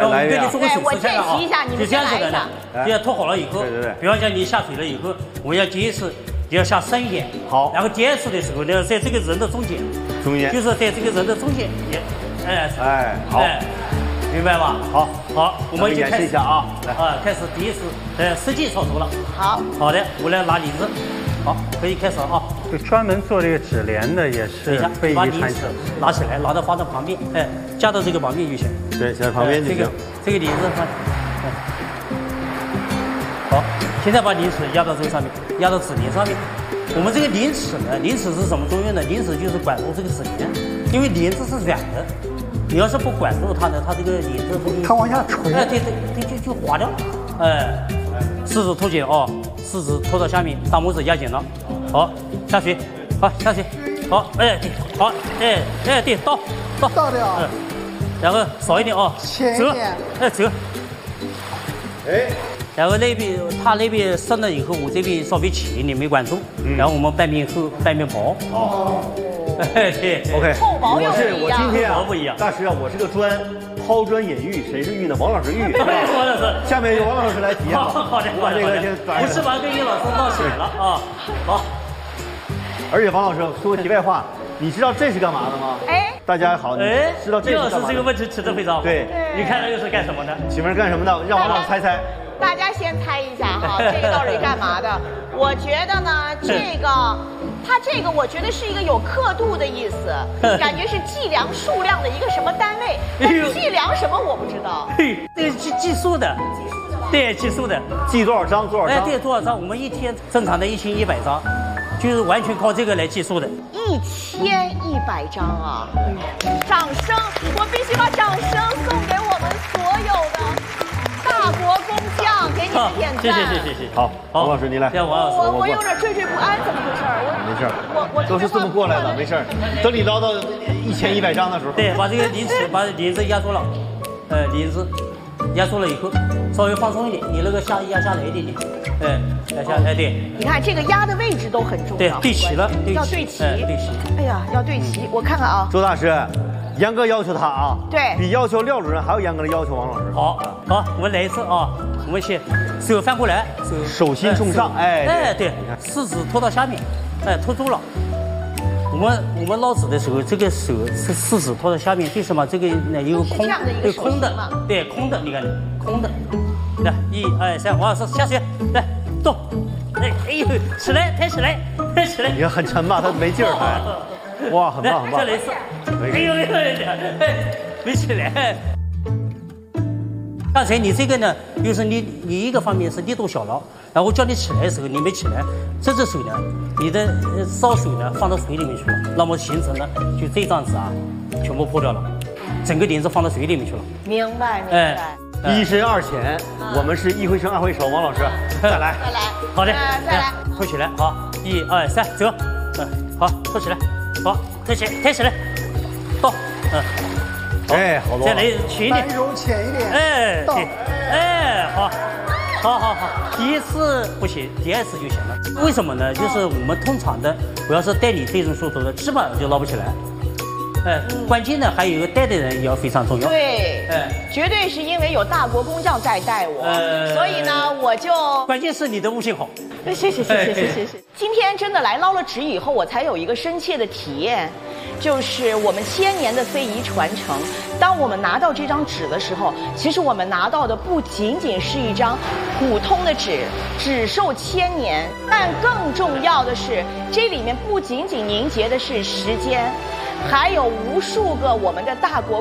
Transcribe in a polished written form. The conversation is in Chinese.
来一个。 对，我见习一下，你们先来一下。 你要拖好了以后， 对， 比方讲你下水了以后，我要第一次你要下深一点， 好， 然后第二次的时候呢，在这个人的中间，就是在这个人的中间， 好， 明白吧？好，我们就演示一下啊，来开始第一次实际操作了。好的，我来拿梨子，好，可以开始啊。 就专门做这个纸帘的也是非遗传承。 拿起来，拿到花的旁边，夹到这个旁边就行。 对，夹旁边就行。 这个梨子放。好，现在把零齿压到这个上面，压到纸帘上面。我们这个零齿呢，零齿是什么作用呢？零齿就是管住这个纸帘，因为帘子是软的，你要是不管住它呢，它这个帘子它往下垂。 对，就滑掉了。食指托紧哦，食指托到下面，大拇指压紧了。好，下水，好下水，好，对，好，对，倒掉。 然后少一点哦， 浅一点， 折。然后它那边深了以后，我这边稍微浅一点没管住，然后我们半面厚，半面薄。对 ，OK。我今天不一样。 大师啊，我是个抛砖引玉，谁是玉呢？王老师玉。 王老师， 下面由王老师来体验。 好的， 我把这个先转。 不是把跟于老师闹水了啊。好。 而且王老师说个题外话，你知道这是干嘛的吗？大家好，你知道这是干嘛的？ 老师这个问题提得非常好。 对， 你看他又是干什么的？ 请问干什么的？让王老师猜猜。 大家先猜一下哈，这个到底干嘛的？我觉得呢，它这个我觉得是一个有刻度的意思，感觉是计量数量的一个什么单位，但计量什么我不知道。 这个计数的，对，计数的， 计多少张？ 对，多少张？我们一天正常的1100张，就是完全靠这个来计数的。 1100张啊！掌声，我必须把掌声送给我们所有的大国工匠，给你们点赞。 谢谢。 好，王老师你来。 王老师， 我有点惴惴不安，怎么回事？ 没事， 我都是这么过来的，没事。等你捞到1100张的时候， 对，把这个把帘子压住了，帘子压住了以后，稍微放松一点，你那个压下来一点点，压下来，对。 你看这个压的位置都很重要。 对，对齐了， 要对齐， 对齐。 哎呀，要对齐，我看看啊。 周大师。严格要求他啊， 对， 比要求廖主任还要严格的要求王老师。 好，我们来一次啊，我们先手翻过来， 手心冲上， 对，食指托到下面，托住了。我们捞纸的时候，这个手是食指托到下面，对什么？这个一个空，对空的，对空的，你看空的。来，1、2、3，王老师下水，来动，哎呦，起来，抬起来。 你看很沉吧？他没劲儿抬。哇，很棒。 再来一次。哎呦，没起来。刚才你这个呢，就是你一个方面是力度小了，然后叫你起来的时候你没起来，这只手呢，你的烧水呢放到水里面去了，那么形成了就这张纸啊，全部破掉了，整个帘子放到水里面去了。 明白。 一深二浅，我们是一回生二回熟。王老师，再来。 好的， 再来。 托起来，好，1、2、3，走。好，托起来。好，抬起来，倒， 好多。 再来浅一点， 揉浅一点，倒， 好，第一次不行，第二次就行了。为什么呢？就是我们通常的，我要是带你这种速度的，基本上就捞不起来。关键呢还有一个带的人也要非常重要。 对，绝对是因为有大国工匠在带我，所以呢我就。 关键是你的悟性好。 谢谢。今天真的来捞了纸以后，我才有一个深切的体验，就是我们1000年的非遗传承。当我们拿到这张纸的时候，其实我们拿到的不仅仅是一张普通的纸，纸寿1000年，但更重要的是，这里面不仅仅凝结的是时间，还有无数个我们的大国